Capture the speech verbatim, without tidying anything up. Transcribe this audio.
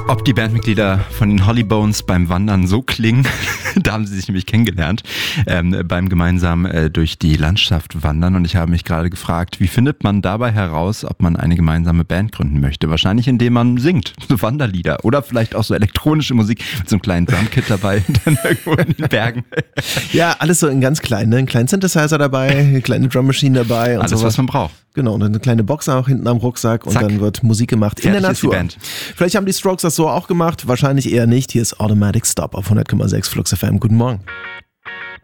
Ob die Bandmitglieder von den Hollybones beim Wandern so klingen, da haben sie sich nämlich kennengelernt, ähm, beim gemeinsam äh, durch die Landschaft wandern. Und ich habe mich gerade gefragt, wie findet man dabei heraus, ob man eine gemeinsame Band gründen möchte? Wahrscheinlich, indem man singt, so Wanderlieder oder vielleicht auch so elektronische Musik mit so einem kleinen Drumkit dabei, dann irgendwo in den Bergen. Ja, alles so in ganz klein, ne? Ein kleinen Synthesizer dabei, eine kleine Drummaschine dabei und alles, sowas. was man braucht. Genau, und eine kleine Box auch hinten am Rucksack und Zack. Dann wird Musik gemacht Fertig in der ist die Natur. Band. Vielleicht haben die Strokes das so auch gemacht, wahrscheinlich eher nicht. Hier ist Automatic Stop auf hundert Komma sechs Flux F M. Guten Morgen.